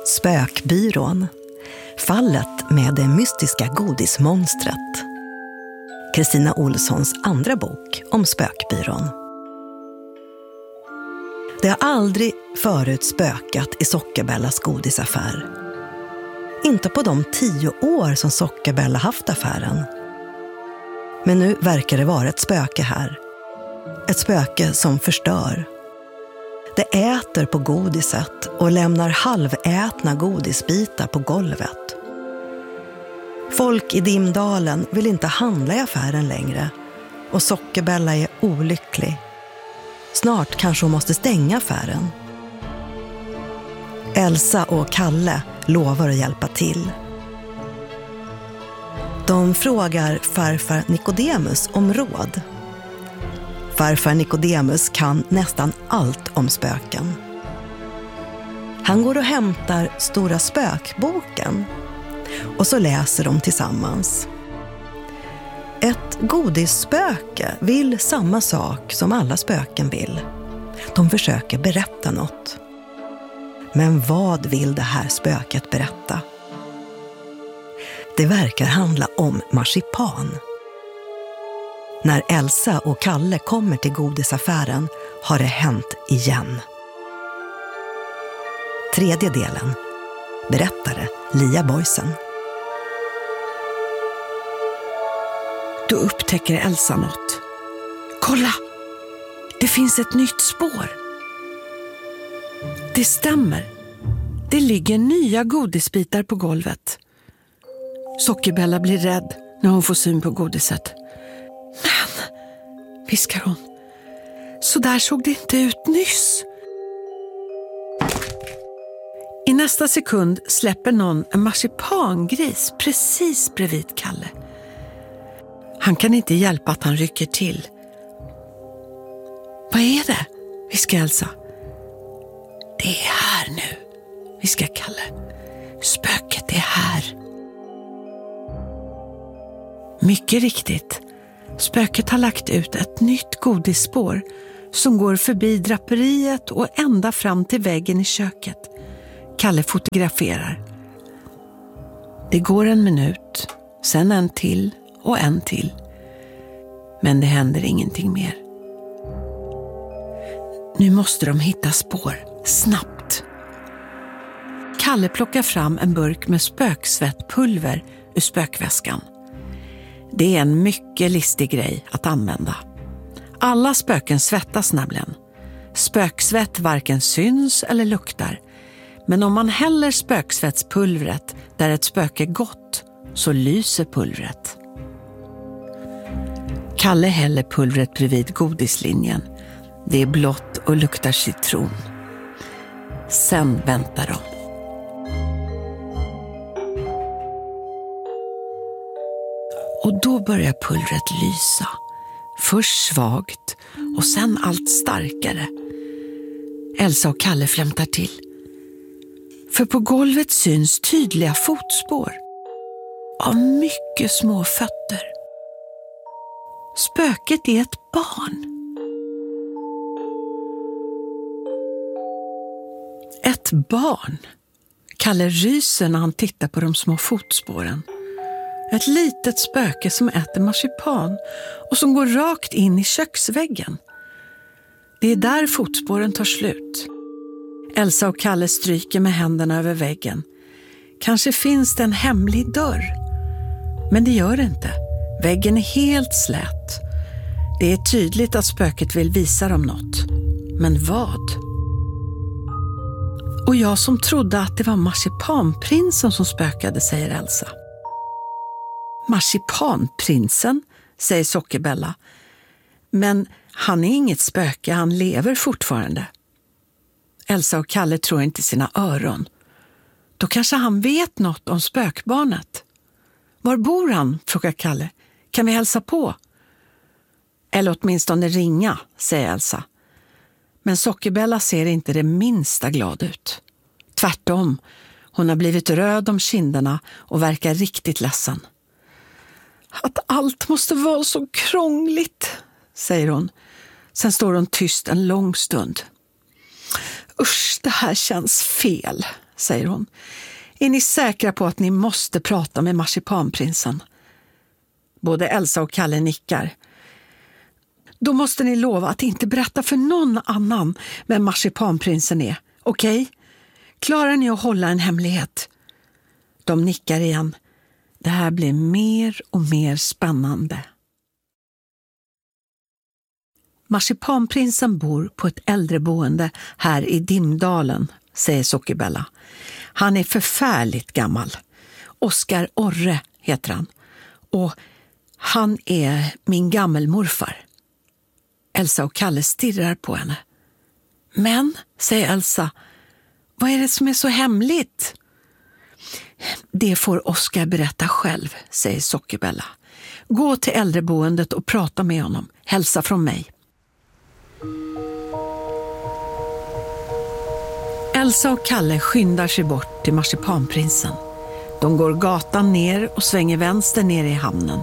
Spökbyrån. Fallet med det mystiska godismonstret. Kristina Olssons andra bok om spökbyrån. Det har aldrig förut spökat i Sockerbellas godisaffär. Inte på de 10 år som Sockerbella haft affären. Men nu verkar det vara ett spöke här. Ett spöke som förstör. Det äter på godiset och lämnar halvätna godisbitar på golvet. Folk i Dimdalen vill inte handla i affären längre och Sockerbella är olycklig. Snart kanske hon måste stänga affären. Elsa och Kalle lovar att hjälpa till. De frågar farfar Nikodemus om råd. Farfar Nikodemus kan nästan allt om spöken. Han går och hämtar Stora spökboken och så läser de tillsammans. Ett godisspöke vill samma sak som alla spöken vill. De försöker berätta något. Men vad vill det här spöket berätta? Det verkar handla om marsipan. När Elsa och Kalle kommer till godisaffären har det hänt igen. 3:e delen. Berättare Lia Boysen. Då upptäcker Elsa något. Kolla! Det finns ett nytt spår. Det stämmer. Det ligger nya godisbitar på golvet. Sockerbella blir rädd när hon får syn på godiset. Men, viskar hon, så där såg det inte ut nyss. I nästa sekund släpper någon en marsipangris precis bredvid Kalle. Han kan inte hjälpa att han rycker till. Vad är det? Viskar Elsa. Det är här nu, viskar Kalle. Spöket är här. Mycket riktigt. Spöket har lagt ut ett nytt godisspår som går förbi draperiet och ända fram till väggen i köket. Kalle fotograferar. Det går 1 minut, sen en till och en till. Men det händer ingenting mer. Nu måste de hitta spår, snabbt. Kalle plockar fram en burk med spöksvettpulver ur spökväskan. Det är en mycket listig grej att använda. Alla spöken svettas nämligen. Spöksvett varken syns eller luktar. Men om man häller spöksvettspulvret där ett spöke gått så lyser pulvret. Kalle häller pulvret bredvid godislinjen. Det är blått och luktar citron. Sen väntar de. Och då börjar pulvret lysa. Först svagt och sen allt starkare. Elsa och Kalle flämtar till. För på golvet syns tydliga fotspår. Av mycket små fötter. Spöket är ett barn. Ett barn. Kalle ryser när han tittar på de små fotspåren. Ett litet spöke som äter marsipan och som går rakt in i köksväggen. Det är där fotspåren tar slut. Elsa och Kalle stryker med händerna över väggen. Kanske finns det en hemlig dörr. Men det gör det inte. Väggen är helt slät. Det är tydligt att spöket vill visa dem något. Men vad? Och jag som trodde att det var marsipanprinsen som spökade, säger Elsa. Marsipanprinsen, säger Sockerbella. Men han är inget spöke, han lever fortfarande. Elsa och Kalle tror inte sina öron. Då kanske han vet något om spökbarnet. Var bor han? Frågar Kalle. Kan vi hälsa på? Eller åtminstone ringa, säger Elsa. Men Sockerbella ser inte det minsta glad ut. Tvärtom, hon har blivit röd om kinderna och verkar riktigt ledsen. Att allt måste vara så krångligt, säger hon. Sen står hon tyst en lång stund. Usch, det här känns fel, säger hon. Är ni säkra på att ni måste prata med marsipanprinsen? Både Elsa och Kalle nickar. Då måste ni lova att inte berätta för någon annan vem marsipanprinsen är. Okej? Klarar ni att hålla en hemlighet? De nickar igen. Det här blir mer och mer spännande. Marsipanprinsen bor på ett äldreboende här i Dimdalen, säger Sockerbella. Han är förfärligt gammal. Oskar Orre heter han. Och han är min gammelmorfar. Elsa och Kalle stirrar på henne. Men, säger Elsa, vad är det som är så hemligt? Det får Oskar berätta själv, säger Sockerbella. Gå till äldreboendet och prata med honom. Hälsa från mig. Elsa och Kalle skyndar sig bort till marsipanprinsen. De går gatan ner och svänger vänster ner i hamnen.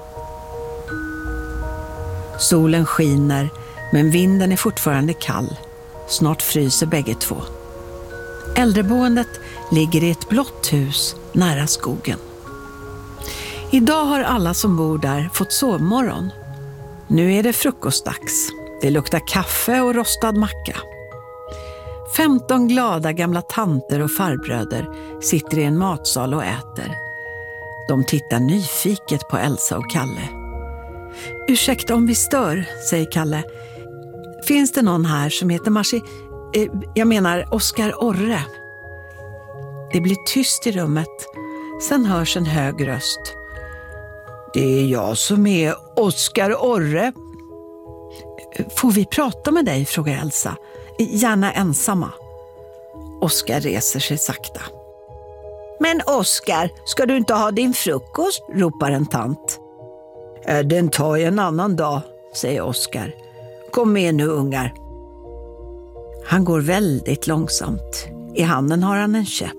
Solen skiner, men vinden är fortfarande kall. Snart fryser bägge två. Äldreboendet ligger i ett blått hus nära skogen. Idag har alla som bor där fått sovmorgon. Nu är det frukostdags. Det luktar kaffe och rostad macka. 15 glada gamla tanter och farbröder sitter i en matsal och äter. De tittar nyfiket på Elsa och Kalle. Ursäkta om vi stör, säger Kalle. Finns det någon här som heter Oskar Orre? Det blir tyst i rummet. Sen hörs en hög röst. Det är jag som är Oskar Orre. Får vi prata med dig, frågar Elsa. Gärna ensamma. Oskar reser sig sakta. Men Oskar, ska du inte ha din frukost? Ropar en tant. Den tar jag en annan dag, säger Oskar. Kom med nu, ungar. Han går väldigt långsamt. I handen har han en käpp.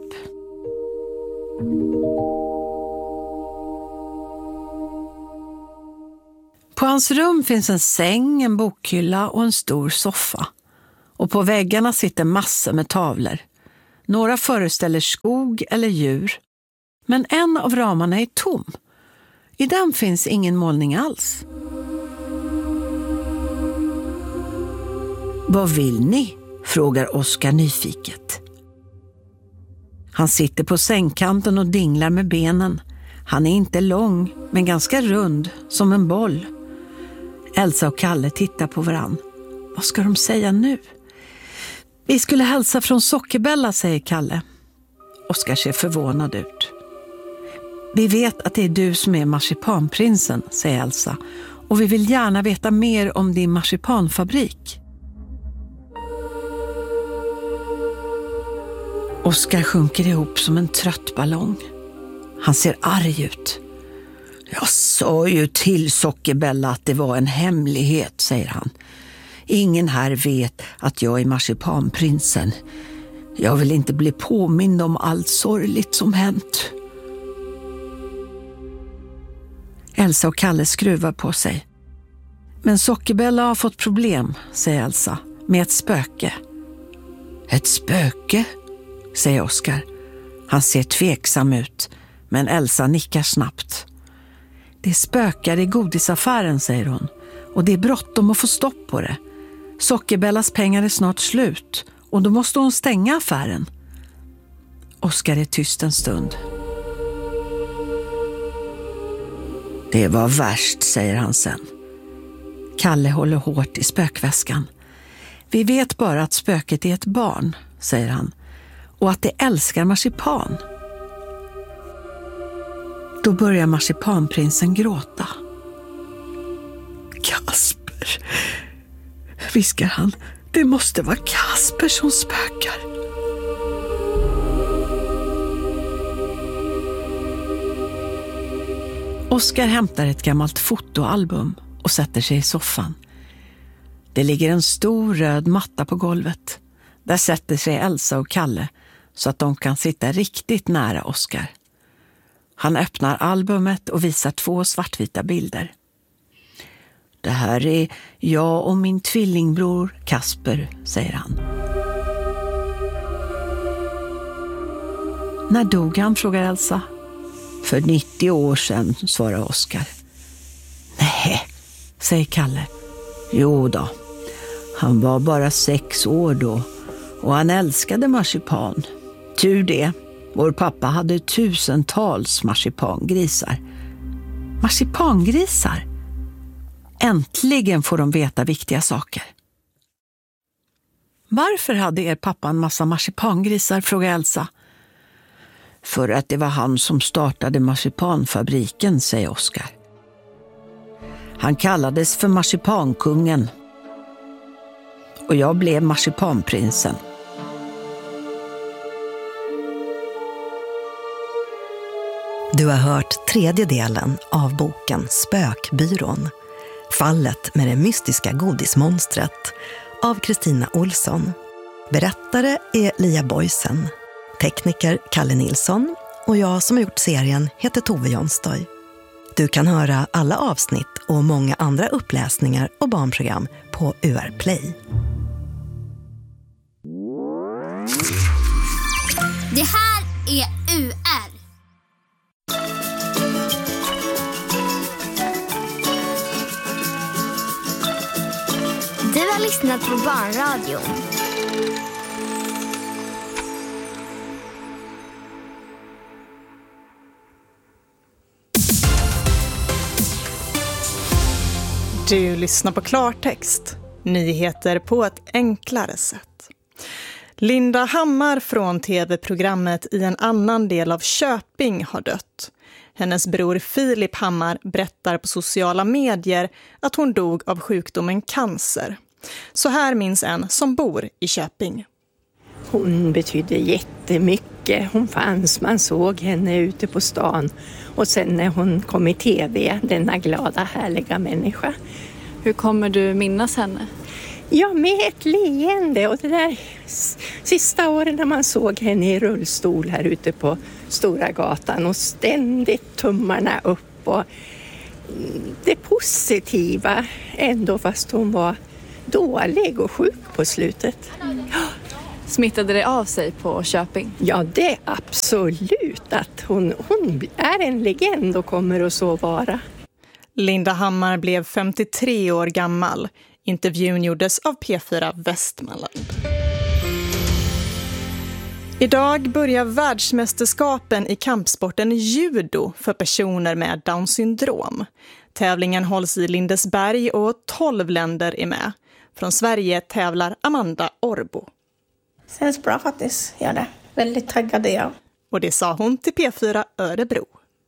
På hans rum finns en säng, en bokhylla och en stor soffa. Och på väggarna sitter massor med tavlor. Några föreställer skog eller djur. Men en av ramarna är tom. I den finns ingen målning alls. Vad vill ni? Frågar Oskar nyfiket. Han sitter på sängkanten och dinglar med benen. Han är inte lång, men ganska rund, som en boll. Elsa och Kalle tittar på varann. Vad ska de säga nu? Vi skulle hälsa från Sockerbella, säger Kalle. Oskar ser förvånad ut. Vi vet att det är du som är marsipanprinsen, säger Elsa. Och vi vill gärna veta mer om din marsipanfabrik. Oskar sjunker ihop som en trött ballong. Han ser arg ut. Jag sa ju till Sockerbella att det var en hemlighet, säger han. Ingen här vet att jag är marsipanprinsen. Jag vill inte bli påmind om allt sorgligt som hänt. Elsa och Kalle skruvar på sig. Men Sockerbella har fått problem, säger Elsa, med ett spöke. Ett spöke? Säger Oskar. Han ser tveksam ut, men Elsa nickar snabbt. Det spökar i godisaffären, säger hon. Och det är bråttom att få stopp på det. Sockerbellas pengar är snart slut och då måste hon stänga affären. Oskar är tyst en stund. Det var värst, säger han sen. Kalle håller hårt i spökväskan. Vi vet bara att spöket är ett barn, säger han. Och att det älskar marsipan. Då börjar marsipanprinsen gråta. Kasper, viskar han. Det måste vara Kasper som spökar. Oskar hämtar ett gammalt fotoalbum och sätter sig i soffan. Det ligger en stor röd matta på golvet. Där sätter sig Elsa och Kalle så att de kan sitta riktigt nära Oskar. Han öppnar albumet och visar 2 svartvita bilder. Det här är jag och min tvillingbror Kasper, säger han. När dog han, frågar Elsa. För 90 år sedan, svarar Oskar. Nej, säger Kalle. Jo då, han var bara 6 år då och han älskade marsipan. Tur det, vår pappa hade tusentals marsipangrisar. Marsipangrisar? Äntligen får de veta viktiga saker. Varför hade er pappa en massa marsipangrisar, frågar Elsa. För att det var han som startade marsipanfabriken, säger Oskar. Han kallades för marsipankungen. Och jag blev marsipanprinsen. Du har hört 3:e delen av boken Spökbyrån. Fallet med det mystiska godismonstret av Kristina Olsson. Berättare är Lia Boysen. Tekniker Kalle Nilsson och jag som har gjort serien heter Tove Jonstoy. Du kan höra alla avsnitt och många andra uppläsningar och barnprogram på UR Play. Det här är UR. Du har lyssnat på Barnradion. Du lyssnar på Klartext. Nyheter på ett enklare sätt. Linda Hammar från tv-programmet I en annan del av Köping har dött. Hennes bror Filip Hammar berättar på sociala medier att hon dog av sjukdomen cancer. Så här minns en som bor i Köping. Hon betydde jättemycket. Hon fanns, man såg henne ute på stan. Och sen när hon kom i tv, denna glada, härliga människa. Hur kommer du minnas henne? Ja, med ett leende. Och det där sista åren när man såg henne i rullstol här ute på Stora gatan. Och ständigt tummarna upp. Och det positiva ändå, fast hon var dålig och sjuk på slutet. Smittade det av sig på Köping? Ja, det är absolut att hon är en legend och kommer att så vara. Linda Hammar blev 53 år gammal. Intervjun gjordes av P4 Västmanland. Idag börjar världsmästerskapen i kampsporten judo för personer med Downs syndrom. Tävlingen hålls i Lindesberg och 12 länder är med. Från Sverige tävlar Amanda Orbo. Känns bra faktiskt, gör det. Väldigt taggad är jag. Och det sa hon till P4 Örebro.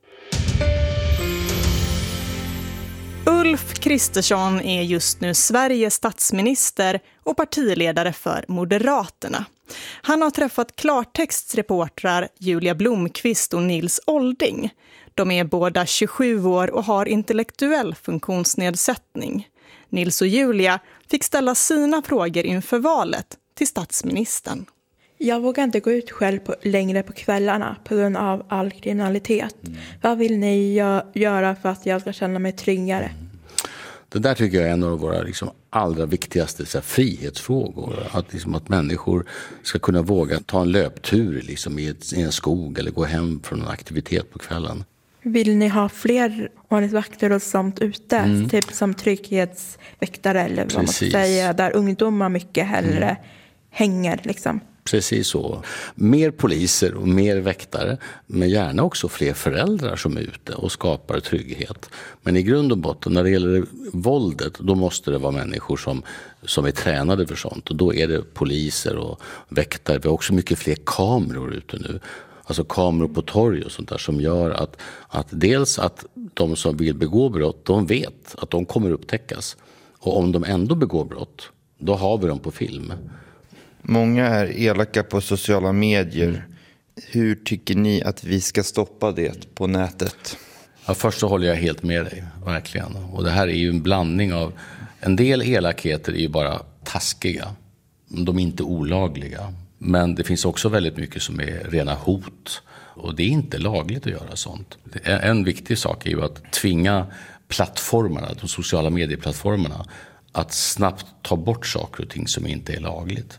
Ulf Kristersson är just nu Sveriges statsminister och partiledare för Moderaterna. Han har träffat Klartextsreportrar Julia Blomqvist och Nils Olding. De är båda 27 år och har intellektuell funktionsnedsättning. Nils och Julia fick ställa sina frågor inför valet till statsministern. Jag vågar inte gå ut själv längre på kvällarna på grund av all kriminalitet. Vad vill ni göra för att jag ska känna mig tryggare? Det där tycker jag är en av våra allra viktigaste frihetsfrågor. Att människor ska kunna våga ta en löptur i en skog eller gå hem från en aktivitet på kvällen. Vill ni ha fler ordningsvakter och sånt ute? Typ som trygghetsväktare eller vad man ska säga. Där ungdomar mycket hellre hänger liksom. Precis så. Mer poliser och mer väktare, men gärna också fler föräldrar som är ute och skapar trygghet. Men i grund och botten, när det gäller våldet, då måste det vara människor som är tränade för sånt. Och då är det poliser och väktare. Vi har också mycket fler kameror ute nu. Alltså kameror på torg och sånt där som gör att dels att de som vill begå brott, de vet att de kommer upptäckas. Och om de ändå begår brott, då har vi dem på film. Många är elaka på sociala medier. Hur tycker ni att vi ska stoppa det på nätet? Ja, först så håller jag helt med dig, verkligen. Och det här är ju en blandning av... En del elakheter är ju bara taskiga. De är inte olagliga. Men det finns också väldigt mycket som är rena hot. Och det är inte lagligt att göra sånt. En viktig sak är ju att tvinga plattformarna, de sociala medieplattformarna, att snabbt ta bort saker och ting som inte är lagligt.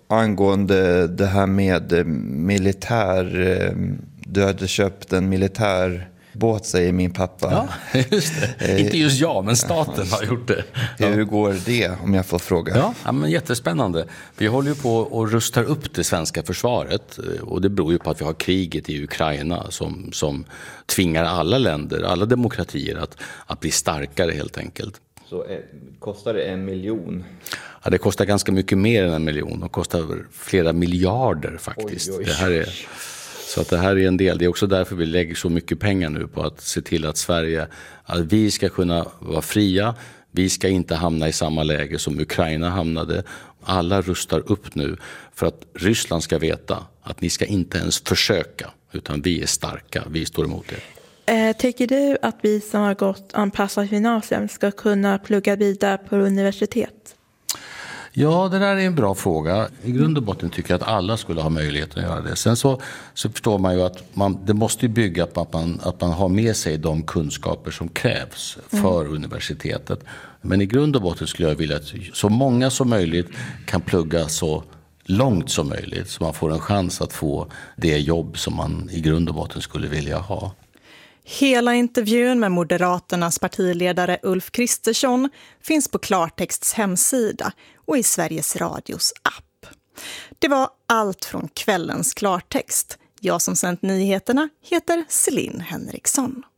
angående det här med militär. Du hade köpt en militär båt, säger min pappa. Ja, just det. Inte just jag, men staten har gjort det. Hur går det, om jag får fråga? Ja, men jättespännande. Vi håller ju på och rustar upp det svenska försvaret. Och det beror ju på att vi har kriget i Ukraina som tvingar alla länder, alla demokratier att bli starkare helt enkelt. Så kostar det 1 miljon? Ja, det kostar ganska mycket mer än 1 miljon. Det kostar flera miljarder faktiskt. Oj. Det här är en del. Det är också därför vi lägger så mycket pengar nu på att se till att Sverige, att vi ska kunna vara fria. Vi ska inte hamna i samma läge som Ukraina hamnade. Alla rustar upp nu för att Ryssland ska veta att ni ska inte ens försöka, utan vi är starka, vi står emot er. Tycker du att vi som har gått anpassat gymnasium ska kunna plugga vidare på universitet? Ja, det där är en bra fråga. I grund och botten tycker jag att alla skulle ha möjlighet att göra det. Sen så förstår man ju att det måste ju bygga på att man har med sig de kunskaper som krävs för universitetet. Men i grund och botten skulle jag vilja att så många som möjligt kan plugga så långt som möjligt, så man får en chans att få det jobb som man i grund och botten skulle vilja ha. Hela intervjun med Moderaternas partiledare Ulf Kristersson finns på Klartexts hemsida och i Sveriges Radios app. Det var allt från kvällens Klartext. Jag som sänt nyheterna heter Celine Henriksson.